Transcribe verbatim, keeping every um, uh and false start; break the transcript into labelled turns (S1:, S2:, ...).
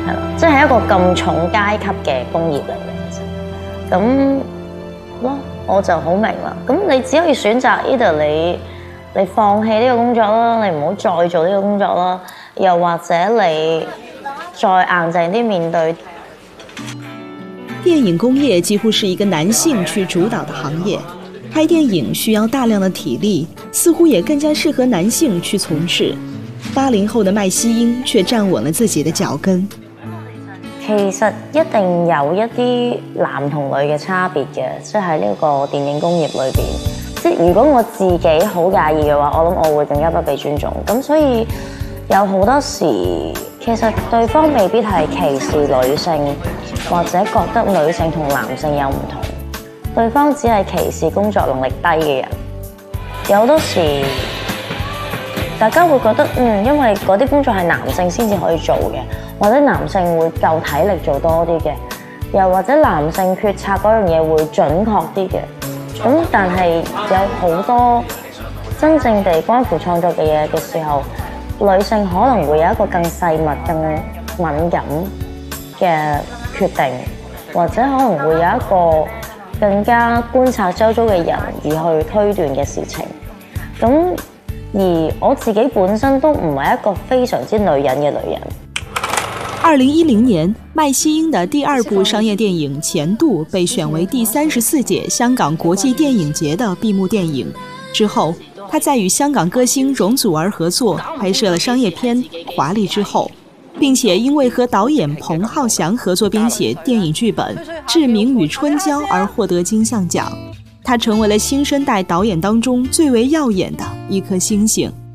S1: 係啦，即係一個咁重階級嘅工業嚟嘅，其實咁咯，我就好明啦。咁你只可以選擇 either 你你放棄呢個工作啦，你唔好再做呢個工作啦，又或者你再硬淨啲面對。
S2: 電影工業幾乎是一個男性去主導的行業，拍電影需要大量的體力，似乎也更加適合男性去從事。八零後的麥希英卻站穩了自己的腳跟。
S1: 其實一定有一啲男同女嘅差別嘅，即係喺呢個電影工業裏邊。即係如果我自己好介意嘅話，我諗我會更加不被尊重。咁所以有好多時，其實對方未必係歧視女性，或者覺得女性同男性有唔同。對方只係歧視工作能力低嘅人。有好多時，大家會覺得嗯，因為嗰啲工作係男性先至可以做嘅，或者男性會夠體力做多啲嘅，又或者男性決策嗰樣嘢會準確啲嘅。咁但係有好多真正地關乎創作嘅嘢嘅時候，女性可能會有一個更細密、更敏感嘅決定，或者可能會有一個更加觀察周遭嘅人而去推斷嘅事情。咁而我自己本身都唔係一個非常之女人嘅女人。
S2: 二零一零年，麥希英的第二部商業電影《前度》被選為第三十四屆香港國際電影節的閉幕電影。之後，她再與香港歌星容祖兒合作，拍攝了商業片《華麗之後》，並且因為和導演彭浩翔合作編寫電影劇本《志明與春嬌》而獲得金像獎。她成為了新生代導演當中最為耀眼的一顆星星。